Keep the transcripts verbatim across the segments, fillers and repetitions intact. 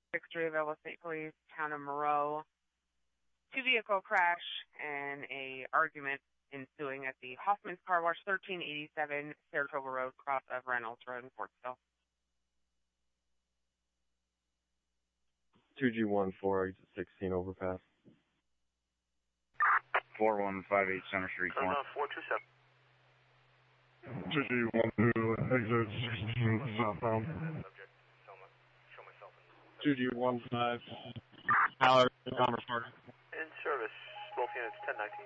six three available state police, town of Moreau. Two vehicle crash and a argument ensuing at the Hoffman's Car Wash, thirteen eighty-seven Saratoga Road, cross of Reynolds Road in Fortsville. two G one four, exit sixteen, overpass. four one five eight Center Street, Turn on four two seven. two G one two, exit sixteen, southbound. Subject, show myself in. two G one five, Howard, Commerce Park. In service, both units ten nineteen.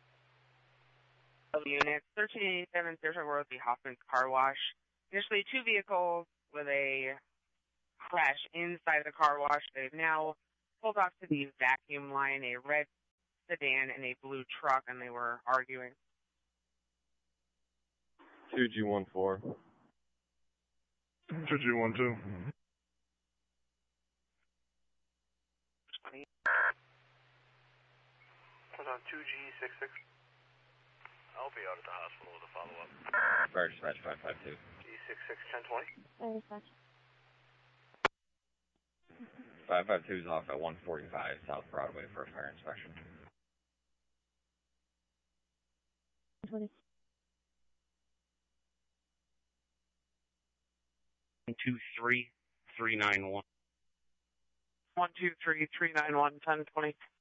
Units, thirteen eighty-seven Saratoga Road, the Hoffman's Car Wash. Initially, two vehicles with a crash inside the car wash. They've now pulled off to the vacuum line, a red sedan and a blue truck, and they were arguing. two G one four. two G one two. Turn on two G six six. I'll be out at the hospital with a follow-up. Fire dispatch five five two. G six six ten twenty. Fire dispatch. five five two is off at one forty-five South Broadway for a fire inspection. twenty. two three three nine one. one two three three nine one ten twenty.